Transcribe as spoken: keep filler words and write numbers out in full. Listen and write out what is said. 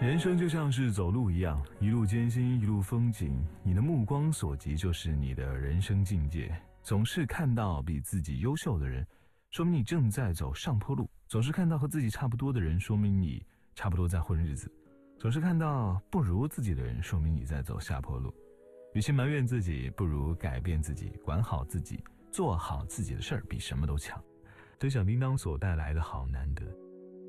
人生就像是走路一样，一路艰辛，一路风景，你的目光所及就是你的人生境界。总是看到比自己优秀的人，说明你正在走上坡路；总是看到和自己差不多的人，说明你差不多在混日子；总是看到不如自己的人，说明你在走下坡路。与其埋怨自己，不如改变自己，管好自己，做好自己的事儿，比什么都强。对小叮当所带来的好难得。